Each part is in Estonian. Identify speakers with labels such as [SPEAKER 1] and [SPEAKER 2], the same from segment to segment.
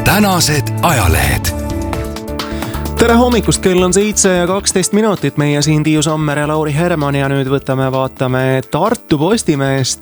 [SPEAKER 1] tänased ajalehed.
[SPEAKER 2] Tere hommikust, kell on 7:12, meie siin Tiiu Sommer ja Lauri Herman ja nüüd vaatame Tartu Postimehest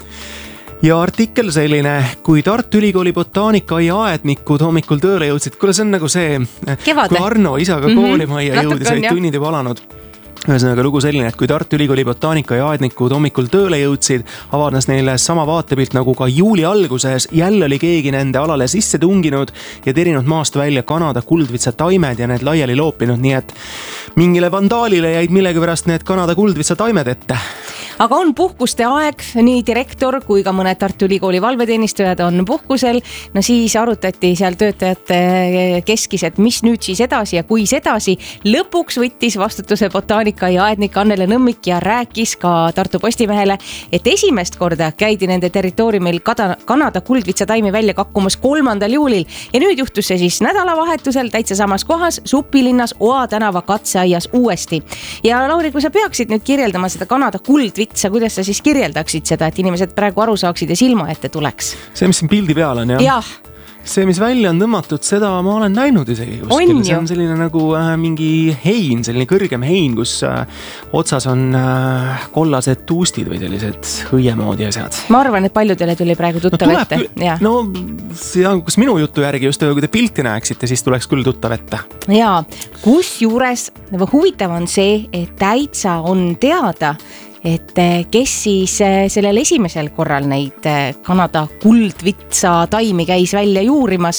[SPEAKER 2] ja artikkel selline, kui Tartu Ülikooli botaanikaaia aednikud hommikul tööle jõudsid. Kuule, see on nagu see,
[SPEAKER 3] Kevade.
[SPEAKER 2] Kui Arno isaga koolimajja jõudis, olid tunnid juba alanud. Ühesõnaga lugu selline, et kui Tartu Ülikooli botaanikaaia aednikud hommikul tööle jõudsid, avanes neile sama vaatepilt nagu ka juuli alguses. Jälle oli keegi nende alale sisse tunginud ja terinud maast välja Kanada kuldvitsa taimed ja need laiali loopinud, nii et mingile vandaalile jäid millegipärast need Kanada kuldvitsa taimed ette.
[SPEAKER 3] Aga on puhkuste aeg, nii direktor kui ka mõned Tartu Ülikooli valveteenistujad on puhkusel. No siis arutati seal töötajate keskis, et mis nüüd siis edasi ja kuis edasi. Lõpuks võttis vastutuse botaanikaaia aednik Annele Nõmmik ja rääkis ka Tartu Postimehele, et esimest korda käidi nende territooriumil Kanada kuldvitsa taimi välja kakkumas 3. juulil. Ja nüüd juhtus see siis nädalavahetusel täitsa samas kohas, Supilinnas Oa tänava katseaias uuesti. Ja Lauri, kui sa peaksid nüüd kirjeldama seda Kanada kuldvitsa, kuidas sa siis kirjeldaksid seda, et inimesed praegu aru saaksid ja silma ette tuleks?
[SPEAKER 2] See, mis siin pildi peal on, jah?
[SPEAKER 3] Jah.
[SPEAKER 2] See, mis välja on tõmmatud, seda ma olen näinud isegi kuskil. See on selline nagu mingi hein, selline kõrgem hein, kus otsas on kollased tuustid või sellised õiemoodi asjad. Ma
[SPEAKER 3] arvan, et paljudele tuli praegu tuttav ette.
[SPEAKER 2] No, kus minu jutu järgi just, kui te pilti näeksite, siis tuleks küll tuttav ette.
[SPEAKER 3] Jaa, kus juures huvitav on see, et täitsa on teada, et kes siis sellel esimesel korral neid Kanada kuldvitsa taimi käis välja juurimas,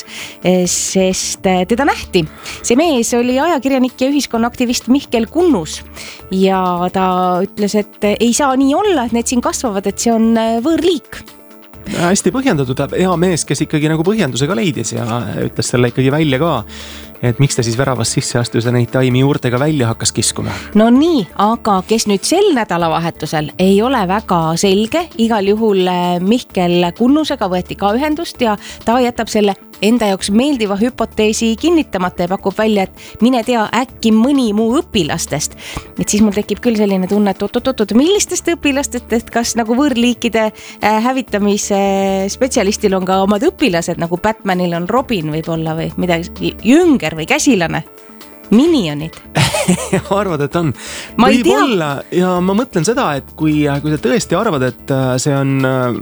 [SPEAKER 3] sest teda nähti. See mees oli ajakirjanik ja ühiskonnaaktivist Mihkel Kunnus ja ta ütles, et ei saa nii olla, et need siin kasvavad, et see on võõrliik.
[SPEAKER 2] Hästi põhjendatud, hea mees, kes ikkagi nagu põhjendusega leidis ja ütles selle ikkagi välja ka, et miks ta siis väravast sisse astus ja neid taimi juurtega välja hakkas kiskuma.
[SPEAKER 3] No nii, aga kes nüüd sel nädalavahetusel ei ole väga selge, igal juhul Mihkel Kunnusega võeti ka ühendust ja ta jätab selle enda jaoks meeldiva hüpoteesi kinnitamata ja pakub välja, et mine tea, äkki mõni muu õpilastest. Et siis mul tekib küll selline tunne, et oot, millistest õpilastest, et kas nagu võõrliikide hävitamise spetsialistil on ka omad õpilased, nagu Batmanil on Robin võib-olla või midagi, Jünger või käsilane, minionid.
[SPEAKER 2] Arvad, et on?
[SPEAKER 3] Ma ei tea.
[SPEAKER 2] Ja ma mõtlen seda, et kui sa tõesti arvad, et see on,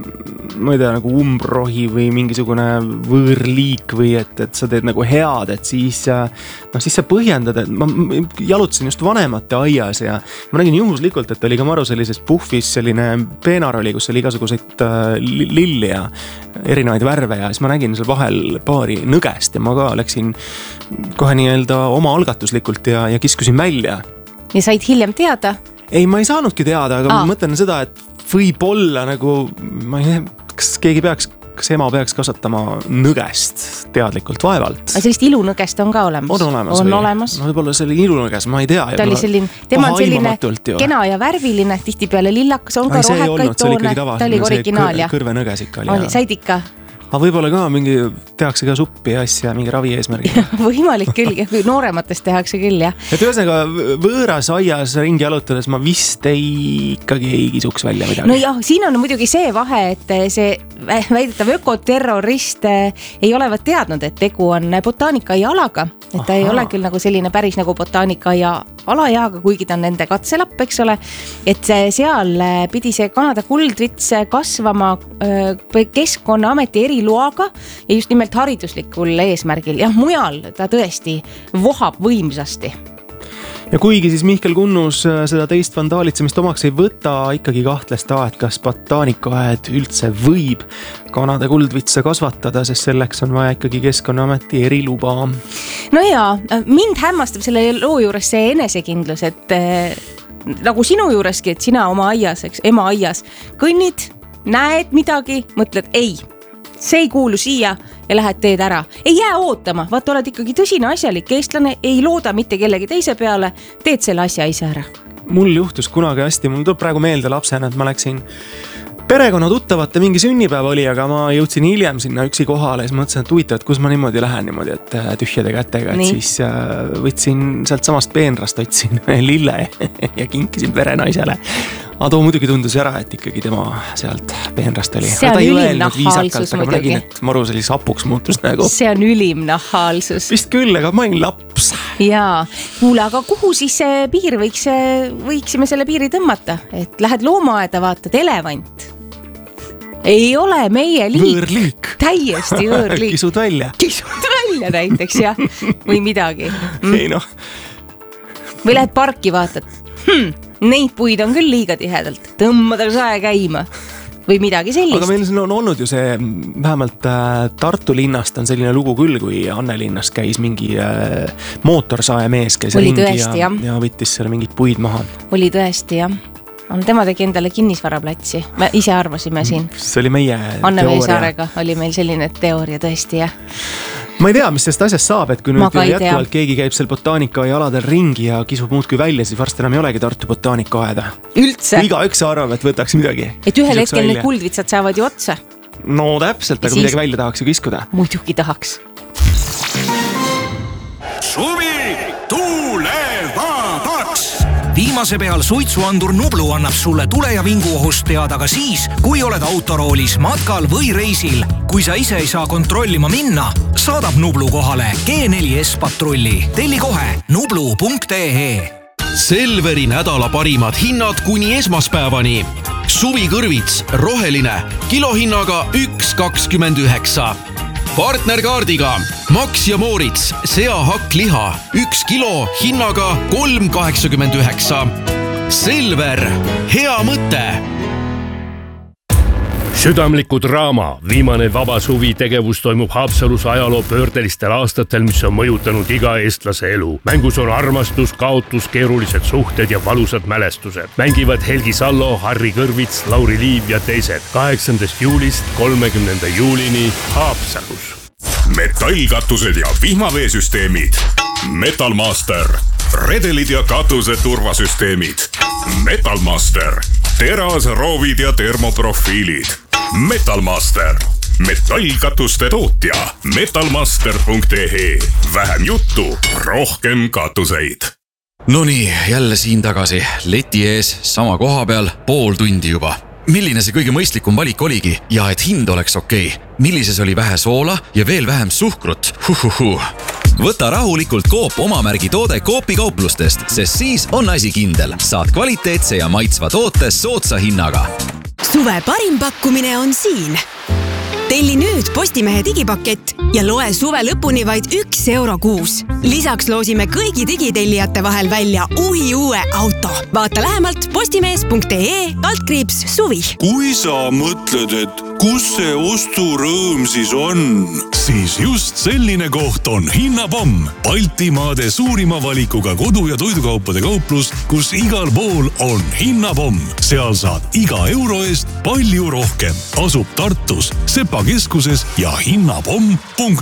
[SPEAKER 2] ma ei tea, nagu umbrohi või mingisugune võõrliik või et sa teed nagu head, et siis sa põhjendad, et ma jalutasin just vanemate aias ja ma nägin juhuslikult, et oli ka maru sellises puhvis selline peenar oli, kus oli igasuguseid lilli ja erinevaid värve ja siis ma nägin seal vahel paari nõgest ja ma ka läksin kohe nii-öelda oma algatuslikult ja kiskusin välja.
[SPEAKER 3] Ja said hiljem teada?
[SPEAKER 2] Ei, ma ei saanudki teada, aga ma mõtlen seda, et võib-olla nagu, ma ei tea, kas ema peaks kasvatama nõgest teadlikult vaevalt.
[SPEAKER 3] Aga sellist ilunõgest on ka olemas?
[SPEAKER 2] On olemas. No võib-olla see oli ilunõgest, ma ei tea.
[SPEAKER 3] Tema on selline kena ja värviline, tihtipeale lillakas, on ka rohekaid toone. Ta oli originaal, jah.
[SPEAKER 2] Kõrvenõges ikka oli.
[SPEAKER 3] Said ikka?
[SPEAKER 2] Aga võib-olla ka tehakse ka suppi ja asja mingi ravi eesmärgi.
[SPEAKER 3] Võimalik küll, kui noorematest tehakse küll, jah.
[SPEAKER 2] Et ühesõnaga võõras aias ringi jalutades ma vist ikkagi ei kisuks välja midagi.
[SPEAKER 3] No jah, siin on muidugi see vahe, et see väidetav ökoterrorist ei olevat teadnud, et tegu on botaanikaaia alaga. Et ta ei ole küll nagu selline päris nagu botaanikaaia alajaaga, kuigi ta on nende katselapp, eks ole. Et seal pidi see Kanada kuldvits kasvama Keskkonnaameti eriloaga ja just nimelt hariduslikul eesmärgil. Jah, mujal ta tõesti vohab võimsasti.
[SPEAKER 2] Ja kuigi siis Mihkel Kunnus seda teist vandaalitsemist omaks ei võta, ikkagi kahtles ta, et kas botaanikaaed üldse võib Kanada kuldvitsa kasvatada, sest selleks on vaja ikkagi Keskkonnaameti eriluba.
[SPEAKER 3] No jaa, mind hämmastab selle loo juures see enesekindlus, et nagu sinu juureski, et sina oma aias, ema aias, kõnnid, näed midagi, mõtled ei. See ei kuulu siia ja lähed teed ära. Ei jää ootama, vaata oled ikkagi tõsine asjalik eestlane, ei looda mitte kellegi teise peale, teed selle asja ise ära.
[SPEAKER 2] Mul juhtus kunagi hästi, mul tuleb praegu meelde lapsena, et ma läksin perekonna tuttavate mingi sünnipäev oli, aga ma jõudsin hiljem sinna üksi kohale ja siis mõtlesin, et huvitav, et kus ma niimoodi lähen niimoodi, et tühjade kätega, et siis võtsin sealt samast peenrast, otsin lille ja kinkisin perenaisele. Aga too muidugi tundus ära, et ikkagi tema sealt peenrast oli.
[SPEAKER 3] See on ülim nahaalsus
[SPEAKER 2] muidugi. Ma nägin, et maru sellise hapuks muutus nagu.
[SPEAKER 3] See on ülim nahaalsus.
[SPEAKER 2] Vist küll, aga ma olin laps.
[SPEAKER 3] Jaa, kuule, aga kuhu siis see piir võiksime selle piiri tõmmata? Et lähed loomaaeda, vaatad elevant. Ei ole meie liik.
[SPEAKER 2] Võõrliik.
[SPEAKER 3] Täiesti võõrliik.
[SPEAKER 2] Kisud välja.
[SPEAKER 3] Kisud välja näiteks, jah. Või midagi.
[SPEAKER 2] Ei noh.
[SPEAKER 3] Või lähed parki, vaatad. Neid puid on küll liiga tihedalt. Tõmmada sae käima. Või midagi sellist.
[SPEAKER 2] Aga meil on olnud ju see, vähemalt Tartu linnast on selline lugu küll, kui Anne linnast käis mingi mootorsae mees, käis
[SPEAKER 3] oli
[SPEAKER 2] ringi
[SPEAKER 3] tõesti,
[SPEAKER 2] ja võttis selle mingid puid maha.
[SPEAKER 3] Oli tõesti, jah. Tema tegi endale kinnisvaraplatsi. Me ise arvasime siin.
[SPEAKER 2] See oli meie
[SPEAKER 3] Anne Veesaarega oli meil selline teooria tõesti, jah.
[SPEAKER 2] Ma ei tea, mis sellest asjast saab, et kui nüüd jätkuvalt keegi käib seal botaanika jaladel ringi ja kisub muudkui välja, siis varsti enam ei olegi Tartu botaanikaaeda.
[SPEAKER 3] Üldse.
[SPEAKER 2] Iga üks arvab, et võtaks midagi.
[SPEAKER 3] Et ühel hetkel need kuldvitsad saavad ju otsa.
[SPEAKER 2] No täpselt, aga midagi välja tahaks ju kiskuda.
[SPEAKER 3] Muidugi tahaks.
[SPEAKER 1] Suvi tulevadaks!
[SPEAKER 4] Viimase peal suitsuandur Nublu annab sulle tule- ja vinguohust teada ka siis, kui oled autoroolis, matkal või reisil. Kui sa ise ei saa kontrollima minna, saadab Nublu kohale G4S patrulli. Telli kohe nublu.ee.
[SPEAKER 1] Selveri nädala parimad hinnad kuni esmaspäevani. Suvikõrvits, roheline, kilohinnaga 1,29. Partnerkaardiga Max ja Moorits, seahakkliha, 1 kilo hinnaga 3,89. Selver, hea mõte!
[SPEAKER 5] Südamliku draama, viimane vaba suvi tegevus toimub Haapsalus ajaloo pöördelistel aastatel, mis on mõjutanud iga eestlase elu. Mängus on armastus, kaotus, keerulised suhted ja valusad mälestused. Mängivad Helgi Sallo, Harri Kõrvits, Lauri Liiv ja teised. 8. juulist 30. juulini Haapsalus.
[SPEAKER 6] Metallkatused ja vihmaveesüsteemid. Metalmaster. Redelid ja katuse turvasüsteemid. Metalmaster. Teras, roovid ja termoprofiilid. Metalmaster. Metallkatuste tootja. Metalmaster.ee. Vähem juttu, rohkem katuseid.
[SPEAKER 7] Nonii, jälle siin tagasi. Leti ees, sama koha peal, pool tundi juba. Milline see kõige mõistlikum valik oligi ja et hind oleks okei? Millises oli vähe soola ja veel vähem suhkrut? Võta rahulikult Coop omamärgi toode Coopi kauplustest, sest siis on asi kindel. Saad kvaliteetse ja maitsva toote soodsa hinnaga.
[SPEAKER 8] Suve parim pakkumine on siin. Telli nüüd Postimehe digipakett ja loe suve lõpuni vaid 1 euro kuus. Lisaks loosime kõigi digitellijate vahel välja uue auto. Vaata lähemalt postimees.ee/suvi.
[SPEAKER 6] Kui sa mõtled, et kus see osturõõm siis on, siis just selline koht on Hinnapomm. Baltimaade suurima valikuga kodu- ja toidukaupade kauplus, kus igal pool on Hinnapomm. Seal saad iga euro eest palju rohkem. Asub Tartus, Sepa keskuses ja hinnapomm.ee.